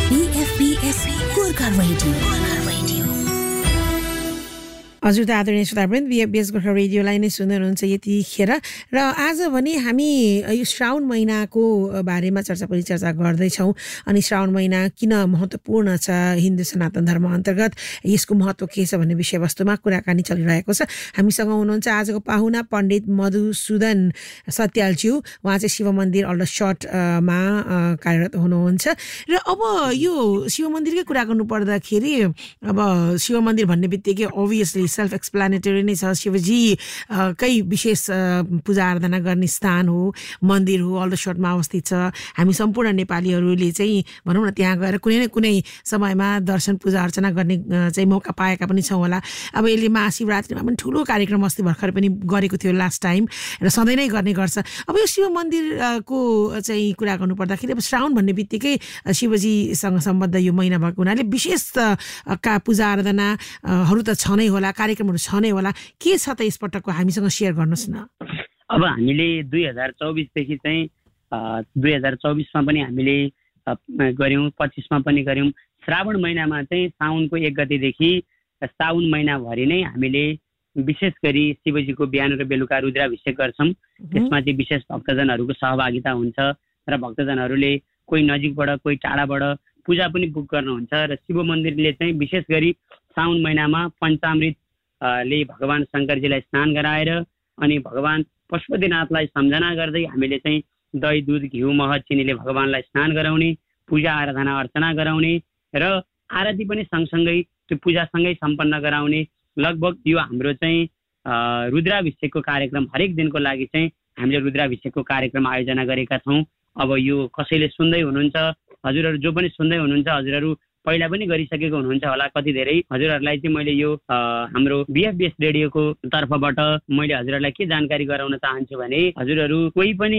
BFBS Gorkha radio हजुर त आदरणीय श्रोतावृन्द BFBS गोर्खा रेडियोलाई नै सुन्दै हुनुहुन्छ यतिखेर र आज भने हामी यो श्रावण महिनाको बारेमा चर्चा गर्दैछौँ अनि श्रावण महिना किन महत्त्वपूर्ण छ हिन्दू सनातन धर्म अन्तर्गत यसको महत्त्व के छ भन्ने विषयवस्तुमा कुराकानी चलिरहेको छ। हामीसँग हुनुहुन्छ आजको पाहुना पण्डित मधुसूदन सत्यालज्यू। उहाँ चाहिँ शिव मन्दिर अल्डरसटमा कार्यरत हुनुहुन्छ र अब यो शिव मन्दिरकै कुरा गर्नु पर्दाखेरि अब शिव मन्दिर भन्ने बित्तिकै अभियसली सेल्फ एक्सप्लेनेटरी नै छ। शिवजी कै विशेष पूजा आराधना गर्ने स्थान हो, मन्दिर हो, अल्डरसटमा अवस्थित छ। हामी सम्पूर्ण नेपालीहरूले चाहिँ भनौँ न त्यहाँ गएर कुनै न कुनै समयमा दर्शन पूजा अर्चना गर्ने चाहिँ मौका पाएका पनि छौँ होला। अब यसले महाशिवरात्रिमा पनि ठुलो कार्यक्रम अस्ति भर्खर पनि गरेको थियो लास्ट टाइम र सधैँ नै गर्ने गर्छ। अब यो शिव मन्दिरको चाहिँ कुरा गर्नु पर्दाखेरि अब श्रावण भन्ने बित्तिकै शिवजीसँग सम्बद्ध यो महिना भएको हुनाले विशेष का पूजा आराधनाहरू त छ नै होला, कार्यक्रमहरू छ नै होला। के छ त यसपटकको हामीसँग सेयर गर्नुहोस् न। अब हामीले 2024 देखि चाहिँ 2024 मा पनि हामीले गर्यौं, 25 मा पनि गर्यौं। श्रावण महिनामा चाहिँ साउनको 1 गतेदेखि साउन महिनाभरि नै हामीले विशेष गरी शिवजीको बिहान र बेलुका रुद्राभिषेक गर्छौं। त्यसमा चाहिँ विशेष भक्तजनहरूको सहभागिता हुन्छ र भक्तजनहरूले कोही नजिकबाट कोही टाढाबाट पूजा पनि बुक गर्नुहुन्छ र शिव मन्दिरले चाहिँ विशेष गरी साउन महिनामा पञ्चामृतले भगवान शङ्करजीलाई स्नान गराएर अनि भगवान पशुपतिनाथलाई सम्झना गर्दै हामीले चाहिँ दही दुध घिउ मह चिनीले भगवानलाई स्नान गराउने, पूजा आराधना अर्चना गराउने र आरती पनि सँगसँगै त्यो पूजासँगै सम्पन्न गराउने। लगभग यो हाम्रो चाहिँ रुद्राभिषेकको कार्यक्रम हरेक दिनको लागि चाहिँ हामीले रुद्राभिषेकको कार्यक्रम आयोजना गरेका छौँ। अब यो कसैले सुन्दै हुनुहुन्छ, हजुरहरू जो पनि सुन्दै हुनुहुन्छ, हजुरहरू पहिला पनि गरिसकेको हुनुहुन्छ होला कति धेरै। हजुरहरूलाई चाहिँ मैले यो हाम्रो BFBS रेडियोको तर्फबाट मैले हजुरहरूलाई के जानकारी गराउन चाहन्छु भने हजुरहरू कोही पनि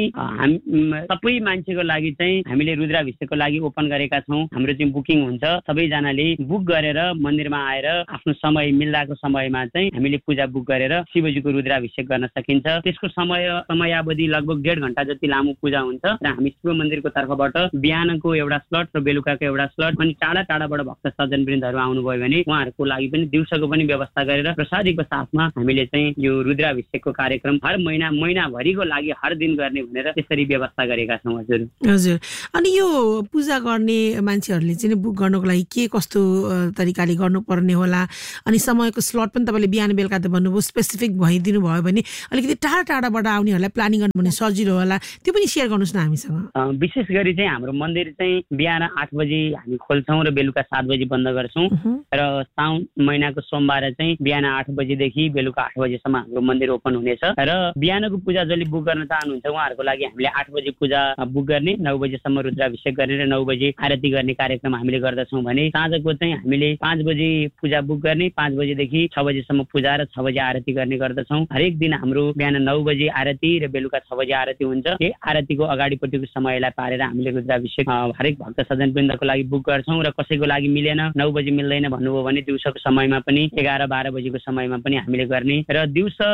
सबै मान्छेको लागि चाहिँ हामीले रुद्राभिषेकको लागि ओपन गरेका छौँ। हाम्रो चाहिँ बुकिङ हुन्छ, सबैजनाले बुक गरेर मन्दिरमा आएर आफ्नो समय मिल्दाको समयमा चाहिँ हामीले पूजा बुक गरेर शिवजीको रुद्राभिषेक गर्न सकिन्छ। त्यसको समयावधि लगभग 1.5 घण्टा जति लामो पूजा हुन्छ र हामी शिव मन्दिरको तर्फबाट बिहानको एउटा स्लट र बेलुकाको एउटा स्लट अनि टाढाबाट भक्त सज्जनवृन्दहरू आउनुभयो भने उहाँहरूको लागि पनि दिउँसोको पनि व्यवस्था गरेर प्रसादीको साथमा हामीले चाहिँ यो रुद्राभिषेकको कार्यक्रम हर महिनाभरिको लागि हर दिन गर्ने भनेर त्यसरी व्यवस्था गरेका छौँ। हजुर अनि यो पूजा गर्ने मान्छेहरूले चाहिँ बुक गर्नको लागि के कस्तो तरिकाले गर्नुपर्ने होला अनि समयको स्लट पनि तपाईँले बिहान बेलुका त भन्नुभयो, स्पेसिफिक भइदिनु भयो भने अलिकति टाढाबाट आउनेहरूलाई प्लानिङ गर्नु भने सजिलो होला, त्यो पनि सेयर गर्नुहोस् न हामीसँग। विशेष गरी चाहिँ हाम्रो मन्दिर चाहिँ बिहान 8 बजी हामी खोल्छौँ र बेलुका 7 बजी बन्द गर्छौँ र साउन महिनाको सोमबार चाहिँ बिहान 8 बजीदेखि बेलुका 8 बजीसम्म हाम्रो मन्दिर ओपन हुनेछ र बिहानको पूजा जसले बुक गर्न चाहनुहुन्छ उहाँहरूको लागि हामीले 8 बजी पूजा बुक गर्ने, 9 बजीसम्म रुद्राभिषेक गर्ने र 9 बजी आरती गर्ने कार्यक्रम हामीले गर्दछौँ भने साँझको चाहिँ हामीले 5 बजी पूजा बुक गर्ने, 5 बजीदेखि 6 बजीसम्म पूजा र 6 बजी आरती गर्ने गर्दछौँ। हरेक दिन हाम्रो बिहान 9 बजी आरती र बेलुका 6 बजी आरती हुन्छ। यही आरतीको अगाडिपट्टिको समयलाई पारेर हामीले रुद्राभिषेक हरेक भक्त सज्जनवृन्दको लागि बुक गर्छौँ र कसैको लागि मिलेन 9 बजी मिल्दैन भन्नुभयो भने दिउँसोको समयमा पनि 11-12 बजीको समयमा पनि हामीले गर्ने र दिउँसो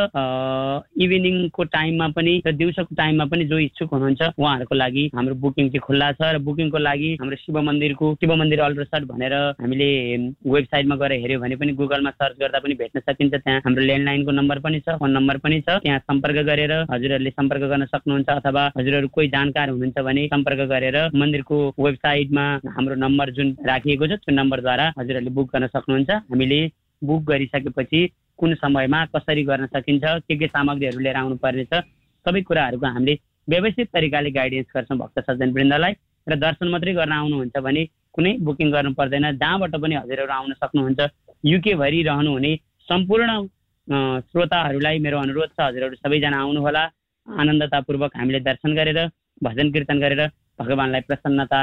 इभिनिङको टाइममा पनि र दिउँसोको टाइममा पनि जो इच्छुक हुनुहुन्छ उहाँहरूको लागि हाम्रो बुकिङ चाहिँ खुल्ला छ र बुकिङको लागि हाम्रो शिव मन्दिर अल्डरसट भनेर हामीले वेबसाइटमा गएर हेऱ्यो भने पनि गुगलमा सर्च गर्दा पनि भेट्न सकिन्छ। त्यहाँ हाम्रो ल्यान्डलाइनको नम्बर पनि छ, फोन नम्बर पनि छ, त्यहाँ सम्पर्क गरेर हजुरहरूले सम्पर्क गर्न सक्नुहुन्छ अथवा हजुरहरू कोही जानकार हुनुहुन्छ भने सम्पर्क गरेर मन्दिरको वेबसाइटमा हाम्रो नम्बर जुन राखिएको छ त्यो नम्बरद्वारा हजुरहरूले बुक गर्न सक्नुहुन्छ। हामीले बुक गरिसकेपछि कुन समयमा कसरी गर्न सकिन्छ, के सामग्रीहरू लिएर आउनु पर्नेछ, सबै कुराहरूको हामीले व्यवस्थित तरिकाले गाइडेन्स गर्छौँ भक्त सज्जनवृन्दलाई। र दर्शन मात्रै गर्न आउनुहुन्छ भने कुनै बुकिङ गर्नु पर्दैन, जहाँबाट पनि हजुरहरू आउन सक्नुहुन्छ। UK भरि रहनुहुने सम्पूर्ण श्रोताहरूलाई मेरो अनुरोध छ हजुरहरू सबैजना आउनुहोला। आनन्दतापूर्वक हामीले दर्शन गरेर भजन कीर्तन गरेर भगवानलाई प्रसन्नता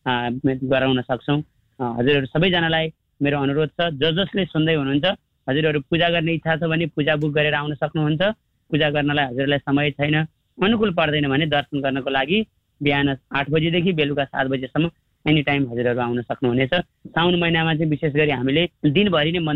गराउन सक्छौँ। हजुरहरू सबैजनालाई मेरो अनुरोध छ, जसले सुन्दै हुनुहुन्छ हजुरहरू पूजा गर्ने इच्छा छ भने पूजा बुक गरेर आउन सक्नुहुन्छ। पूजा गर्नलाई हजुरलाई समय छैन, अनुकूल पर्दैन भने दर्शन गर्नको लागि बिहान 8 बजीदेखि बेलुका 7 बजीसम्म एनी टाइम हजुरहरू आउन सक्नुहुनेछ। साउन महिनामा चाहिँ विशेष गरी हामीले दिनभरि नै मन्दिर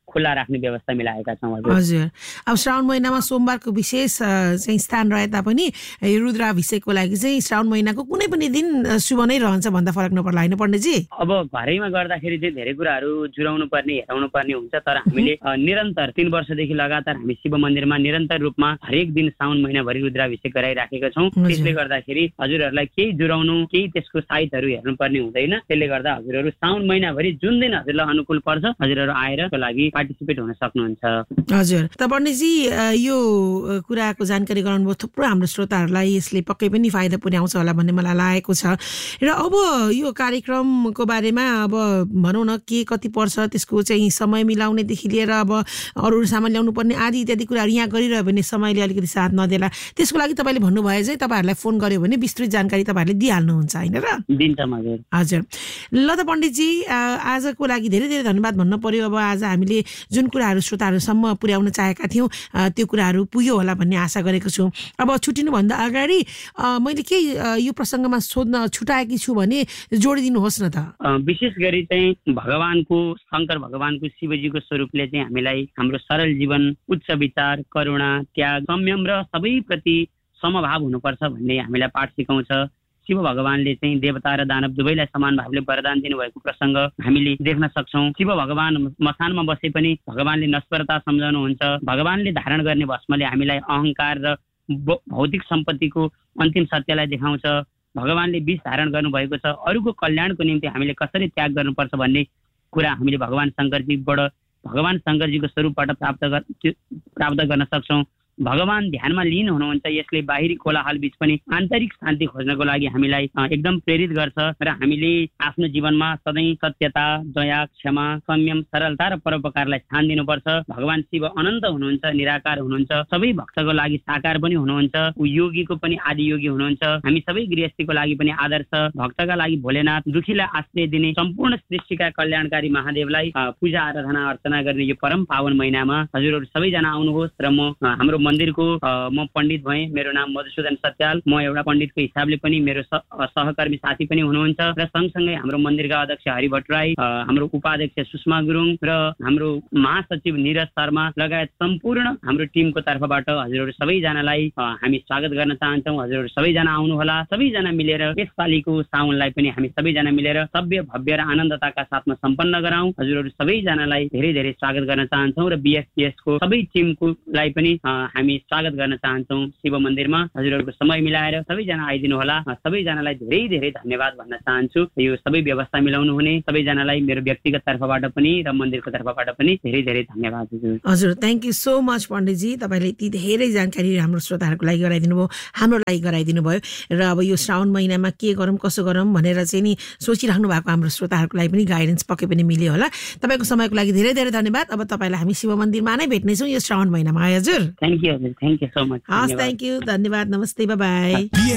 खुल्ला राख्ने व्यवस्था मिलाएका छौँ। हजुर, अब श्रावण महिनामा सोमबारको विशेष चाहिँ स्थान रहे तापनि रुद्राभिषेकको लागि चाहिँ श्रावण महिनाको कुनै पनि दिन शुभ नै रहन्छ भन्दा फरक नपर्ला होइन पण्डितजी? अब घरैमा गर्दाखेरि चाहिँ धेरै कुराहरू जुराउनु पर्ने हेराउनु पर्ने हुन्छ, तर हामीले निरन्तर 3 वर्षदेखि लगातार हामी शिव मन्दिरमा निरन्तर रूपमा हरेक दिन श्रावण महिनाभरि रुद्राभिषेक गराइराखेका छौँ। त्यसले गर्दाखेरि हजुरहरूलाई केही जुराउनु केही त्यसको साइडहरू हेर्नु पर्ने हुँदैन। त्यसले गर्दा हजुरहरू श्रावण महिनाभरि जुन दिन हजुरलाई अनुकूल पर्छ हजुरहरू आएर त्यसको लागि पार्टिसिपेट हुन सक्नुहुन्छ। हजुर, त पण्डितजी यो कुराको जानकारी गराउनुभयो, थुप्रो हाम्रो श्रोताहरूलाई यसले पक्कै पनि फाइदा पुर्याउँछ होला भन्ने मलाई लागेको छ। र अब यो कार्यक्रमको बारेमा अब भनौँ न के कति पर्छ, त्यसको चाहिँ समय मिलाउनेदेखि लिएर अब अरू सामान ल्याउनु पर्ने आदि इत्यादि कुराहरू यहाँ गरिरह्यो भने समयले अलिकति साथ नदेला, त्यसको लागि तपाईँले भन्नुभयो चाहिँ तपाईँहरूलाई फोन गर्यो भने विस्तृत जानकारी तपाईँहरूले दिइहाल्नुहुन्छ होइन र? हजुर, ल त पण्डितजी आजको लागि धेरै धेरै धन्यवाद भन्नु पर्यो। अब आज हामीले जुन कुराहरू श्रोताहरूसम्म पुर्याउन चाहेका थियौँ त्यो कुराहरू पुग्यो होला भन्ने आशा गरेको छु। अब छुट्टिनुभन्दा अगाडि मैले केही यो प्रसङ्गमा सोध्न छुटाएकी छु भने जोडिदिनुहोस् न त। विशेष गरी चाहिँ भगवानको शङ्कर भगवानको शिवजीको स्वरूपले चाहिँ हामीलाई हाम्रो सरल जीवन, उच्च विचार, करुणा, त्याग, संयम र सबैप्रति समभाव हुनुपर्छ भन्ने हामीलाई पाठ सिकाउँछ। शिव भगवानले चाहिँ देवता र दानव दुवैलाई समान भावले वरदान दिनुभएको प्रसङ्ग हामीले देख्न सक्छौँ। शिव भगवान मसानमा बसे पनि भगवानले नश्वरता सम्झाउनुहुन्छ। भगवानले धारण गर्ने भस्मले हामीलाई अहङ्कार र भौतिक सम्पत्तिको अन्तिम सत्यलाई देखाउँछ। भगवानले विष धारण गर्नुभएको छ। अरूको कल्याणको निम्ति हामीले कसरी त्याग गर्नुपर्छ भन्ने कुरा हामीले भगवान शङ्करजीको स्वरूपबाट प्राप्त गर्न सक्छौँ। भगवान ध्यानमा लीन हुनुहुन्छ, यसले बाहिरी कोलाहल बीच पनि आन्तरिक शान्ति खोज्नको लागि हामीलाई एकदम प्रेरित गर्छ र हामीले आफ्नो जीवनमा सधैँ सत्यता, दया, क्षमा, संयम, सरलता र परोपकारलाई स्थान दिनुपर्छ। भगवान शिव अनन्त हुनुहुन्छ, निराकार हुनुहुन्छ, सबै भक्तको लागि साकार पनि हुनुहुन्छ, योगीको पनि आदि योगी हुनुहुन्छ। हामी सबै गृहस्थीको लागि पनि आदर्श, भक्तका लागि भोलेनाथ, दुखीलाई आश्रय दिने सम्पूर्ण सृष्टिका कल्याणकारी महादेवलाई पूजा आराधना अर्चना गर्ने यो परम पावन महिनामा हजुरहरू सबैजना आउनुहोस्। र म हाम्रो मन्दिरको म पण्डित भएँ, मेरो नाम मधुसूदन सत्याल, म एउटा पण्डितको हिसाबले पनि मेरो सहकर्मी साथी पनि हुनुहुन्छ र सँगसँगै हाम्रो मन्दिरका अध्यक्ष हरि भट्टराई, हाम्रो उपाध्यक्ष सुषमा गुरुङ र हाम्रो महासचिव निरज शर्मा लगायत सम्पूर्ण हाम्रो टिमको तर्फबाट हजुरहरू सबैजनालाई हामी स्वागत गर्न चाहन्छौँ। हजुरहरू सबैजना आउनुहोला, सबैजना मिलेर यसपालिको साउनलाई पनि हामी सबैजना मिलेर सभ्य, भव्य र आनन्दताका साथमा सम्पन्न गराउँ। हजुरहरू सबैजनालाई धेरै धेरै स्वागत गर्न चाहन्छौँ र बिएफपिएसको सबै टिमकोलाई पनि हामी स्वागत गर्न चाहन्छौँ शिव मन्दिरमा। हजुरहरूको समय मिलाएर सबैजना आइदिनु होला। सबैजनालाई धेरै धेरै धन्यवाद भन्न चाहन्छु। यो सबै व्यवस्था मिलाउनु हुने सबैजनालाई मेरो व्यक्तिगत तर्फबाट पनि र मन्दिरको तर्फबाट पनि धेरै धेरै धन्यवाद। हजुर, थ्याङ्क यू सो मच पण्डितजी, तपाईँले यति धेरै जानकारी हाम्रो श्रोताहरूको लागि गराइदिनु भयो, हाम्रो लागि गराइदिनु भयो। र अब यो श्रावण महिनामा के गरौँ कसो गरौँ भनेर चाहिँ नि सोचिराख्नु भएको हाम्रो श्रोताहरूको लागि पनि गाइडेन्स पक्कै पनि मिल्यो होला। तपाईँको समयको लागि धेरै धेरै धन्यवाद। अब तपाईँलाई हामी शिव मन्दिरमा नै भेट्नेछौँ यो श्रावण महिनामा। हजुर, थ्याङ्क यू सो मच। हस्, थ्याङ्क यू, धन्यवाद, नमस्ते, बाई बाई।